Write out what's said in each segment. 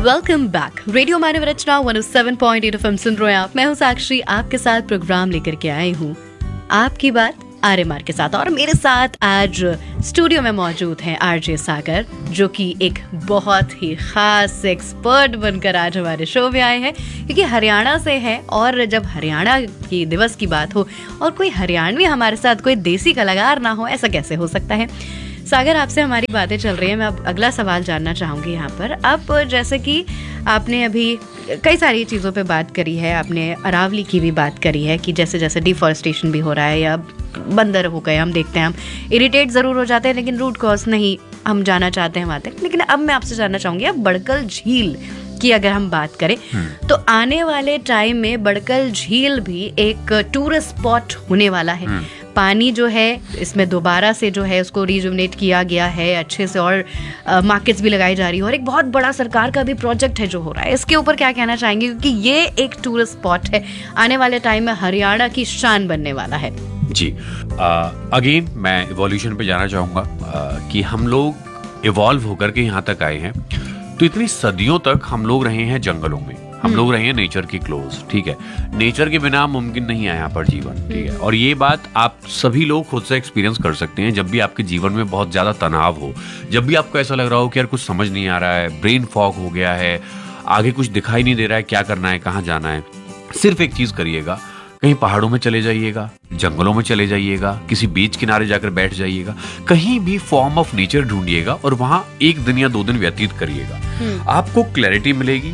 Welcome back. Radio मानव रचना 107.8 FM सुन रहे हैं आप। मैं हूं साक्षी, आपके साथ प्रोग्राम लेकर के आई हूं आपकी बात आर्यमार के साथ। और मेरे साथ आज स्टूडियो में मौजूद हैं आरजे सागर, जो कि एक बहुत ही खास एक्सपर्ट बनकर आज हमारे शो में आए हैं, क्योंकि हरियाणा से हैं। और जब हरियाणा की दिवस की बात हो और कोई हरियाणवी हमारे साथ, कोई देसी कलाकार ना हो, ऐसा कैसे हो सकता है। सागर, आपसे हमारी बातें चल रही हैं। मैं अब अगला सवाल जानना चाहूँगी यहाँ पर। अब जैसे कि आपने अभी कई सारी चीज़ों पे बात करी है, आपने अरावली की भी बात करी है कि जैसे जैसे डिफॉरेस्टेशन भी हो रहा है या बंदर हो गए, हम देखते हैं, हम इरिटेट ज़रूर हो जाते हैं, लेकिन रूट कॉज नहीं हम जाना चाहते हैं वहाँ तक। लेकिन अब मैं आपसे जानना चाहूँगी, अब बड़कल झील की अगर हम बात करें तो आने वाले टाइम में बड़कल झील भी एक टूरिस्ट स्पॉट होने वाला है। पानी जो है इसमें दोबारा से जो है उसको रिजुवनेट किया गया है अच्छे से, और मार्केट्स भी लगाई जा रही है, और एक बहुत बड़ा सरकार का भी प्रोजेक्ट है जो हो रहा है। इसके ऊपर क्या कहना चाहेंगे, क्योंकि ये एक टूरिस्ट स्पॉट है, आने वाले टाइम में हरियाणा की शान बनने वाला है। जी, अगेन मैं इवोल्यूशन पे जाना चाहूँगा कि हम लोग इवॉल्व होकर के यहाँ तक आए हैं। तो इतनी सदियों तक हम लोग रहे हैं जंगलों में, हम लोग रहे हैं नेचर की क्लोज, ठीक है। नेचर के बिना मुमकिन नहीं है यहाँ पर जीवन, ठीक है। और ये बात आप सभी लोग खुद से एक्सपीरियंस कर सकते हैं। जब भी आपके जीवन में बहुत ज्यादा तनाव हो, जब भी आपको ऐसा लग रहा हो कि यार कुछ समझ नहीं आ रहा है, ब्रेन फॉग हो गया है, आगे कुछ दिखाई नहीं दे रहा है, क्या करना है, कहाँ जाना है, सिर्फ एक चीज करिएगा, कहीं पहाड़ों में चले जाइएगा, जंगलों में चले जाइएगा, किसी बीच किनारे जाकर बैठ जाइएगा, कहीं भी फॉर्म ऑफ नेचर ढूंढिएगा और वहां एक दिन या 2 दिन व्यतीत करिएगा। आपको क्लैरिटी मिलेगी,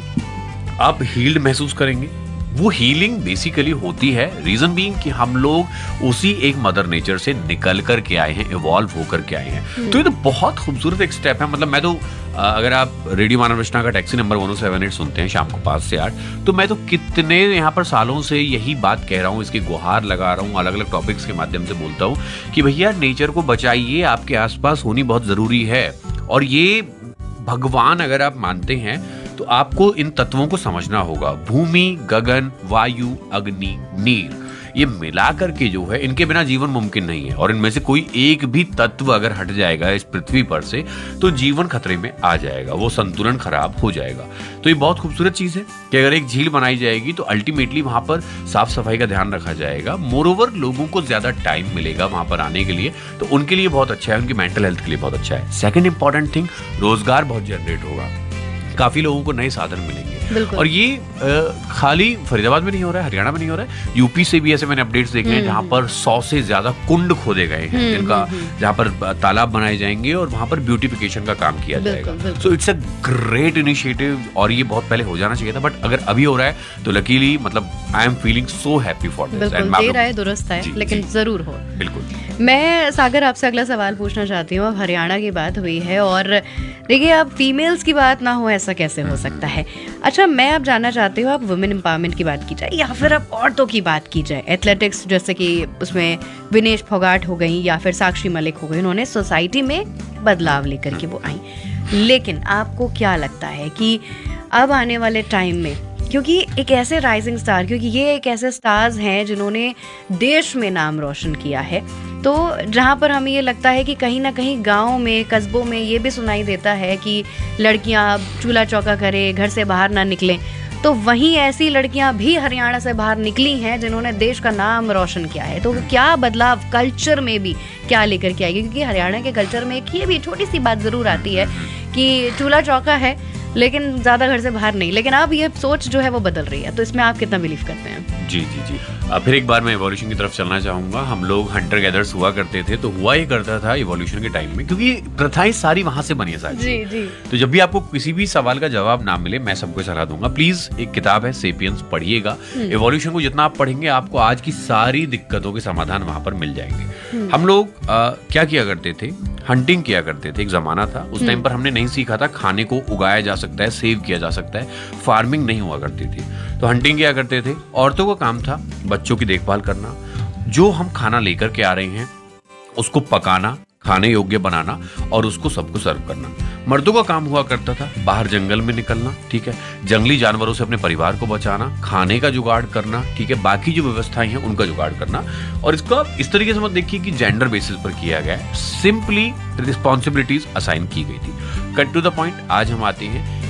आप हील्ड महसूस करेंगे। वो हीलिंग बेसिकली होती है, रीजन बीइंग कि हम लोग उसी एक मदर नेचर से निकल कर के आए हैं, इवॉल्व होकर के आए हैं। तो ये तो बहुत खूबसूरत एक स्टेप है। मतलब मैं तो अगर आप रेडियो मानव रचना का टैक्सी नंबर 1078 सुनते हैं शाम को 5 से 8, तो मैं तो कितने यहाँ पर सालों से यही बात कह रहा हूँ, इसकी गुहार लगा रहा हूँ, अलग अलग टॉपिक्स के माध्यम से बोलता हूँ कि भैया नेचर को बचाइए, आपके आसपास होनी बहुत जरूरी है। और ये भगवान अगर आप मानते हैं तो आपको इन तत्वों को समझना होगा। भूमि, गगन, वायु, अग्नि, नीर, ये मिला करके जो है, इनके बिना जीवन मुमकिन नहीं है। और इनमें से कोई एक भी तत्व अगर हट जाएगा इस पृथ्वी पर से तो जीवन खतरे में आ जाएगा, वो संतुलन खराब हो जाएगा। तो ये बहुत खूबसूरत चीज है कि अगर एक झील बनाई जाएगी तो अल्टीमेटली वहां पर साफ सफाई का ध्यान रखा जाएगा। मोरओवर लोगों को ज्यादा टाइम मिलेगा वहां पर आने के लिए, तो उनके लिए बहुत अच्छा है, उनकी मेंटल हेल्थ के लिए बहुत अच्छा है। सेकेंड इंपॉर्टेंट थिंग, रोजगार बहुत जनरेट होगा, काफी लोगों को नए साधन मिलेंगे। और ये खाली फरीदाबाद में नहीं हो रहा है, हरियाणा में नहीं हो रहा है, यूपी से भी ऐसे मैंने अपडेट्स देखे हैं जहां पर 100 से ज्यादा कुंड खोदे गए हैं, जिनका जहां पर तालाब बनाए जाएंगे और वहां पर ब्यूटिफिकेशन का काम किया जाएगा। So it's a great initiative, और ये बहुत पहले हो जाना चाहिए था, बट अगर अभी हो रहा है तो लकीली मतलब I am feeling so happy for this. देर आए दुरुस्त है, लेकिन जरूर हो। बिल्कुल। मैं सागर आपसे अगला सवाल पूछना चाहती हूँ। अब हरियाणा की बात हुई है और देखिए, अब फीमेल्स की बात ना हो, ऐसा कैसे हो सकता है। अच्छा, मैं अब जानना चाहती हूँ, अब वुमेन एम्पावरमेंट की बात की जाए या फिर अब औरतों की बात की जाए। एथलेटिक्स, जैसे कि उसमें विनेश फोगाट हो गई या फिर साक्षी मलिक हो गई, उन्होंने सोसाइटी में बदलाव लेकर के वो आई। लेकिन आपको क्या लगता है कि अब आने वाले टाइम में, क्योंकि एक ऐसे राइजिंग स्टार, क्योंकि ये एक ऐसे स्टार्स हैं जिन्होंने देश में नाम रोशन किया है, तो जहाँ पर हमें ये लगता है कि कहीं ना कहीं गाँव में, कस्बों में ये भी सुनाई देता है कि लड़कियाँ चूल्हा चौका करें, घर से बाहर ना निकलें, तो वहीं ऐसी लड़कियां भी हरियाणा से बाहर निकली हैं जिन्होंने देश का नाम रोशन किया है। तो क्या बदलाव कल्चर में भी क्या लेकर के आएगी, क्योंकि हरियाणा के कल्चर में एक ये भी छोटी सी बात जरूर आती है कि चूल्हा चौका है लेकिन ज्यादा घर से बाहर नहीं, लेकिन अब ये सोच जो है वो बदल रही है। तो इसमें आप कितना बिलीव करते हैं? जी जी जी, फिर एक बार मैं इवोल्यूशन की तरफ चलना चाहूंगा। हम लोग हंटर गैदर्स हुआ करते थे, तो हुआ ये करता था इवोल्यूशन के टाइम में, क्योंकि प्रथाएं सारी वहां से बनी है सारी। जी जी। तो जब भी आपको किसी भी सवाल का जवाब ना मिले, मैं सबको सलाह दूंगा, प्लीज एक किताब है सेपियंस, पढ़िएगा। इवोल्यूशन को जितना आप पढ़ेंगे आपको आज की सारी दिक्कतों के समाधान वहां पर मिल जाएंगे। हम लोग क्या किया करते थे, हंटिंग किया करते थे। एक जमाना था, उस टाइम पर हमने नहीं सीखा था खाने को उगाया जा सकता है, सेव किया जा सकता है, फार्मिंग नहीं हुआ करती थी। तो हंटिंग किया करते थे। औरतों का काम था बच्चों की देखभाल करना, जो हम खाना लेकर के आ रहे हैं उसको पकाना, खाने योग्य बनाना और उसको सबको सर्व करना। मर्दों का काम हुआ करता था बाहर जंगल में निकलना, ठीक है, जंगली जानवरों से अपने परिवार को बचाना, खाने का जुगाड़ करना, ठीक है, बाकी जो व्यवस्थाएं हैं उनका जुगाड़ करना। और इसको इस तरीके से मत देखिए कि जेंडर बेसिस पर किया गया है, सिंपली रिस्पॉन्सिबिलिटीज असाइन की गई थी। कट टू द पॉइंट, आज हम आते हैं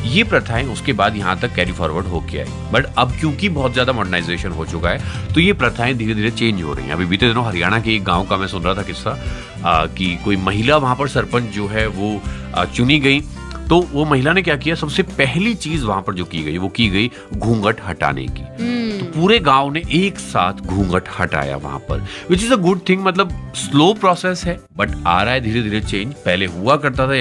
ये प्रथाएं उसके बाद यहाँ तक कैरी फॉरवर्ड होके आई। बट अब क्योंकि बहुत ज्यादा मॉडर्नाइजेशन हो चुका है तो ये प्रथाएं धीरे धीरे चेंज हो रही हैं। अभी बीते दिनों हरियाणा के एक गांव का मैं सुन रहा था किस्सा कि कोई महिला वहां पर सरपंच जो है वो चुनी गई। तो वो महिला ने क्या किया, सबसे पहली चीज वहां पर जो की गई वो की गई घूंघट हटाने की। तो पूरे गांव ने एक साथ घूंघट हटाया वहां पर, which is a good thing. मतलब स्लो प्रोसेस है बट आ रहा है धीरे धीरे चेंज। पहले हुआ करता था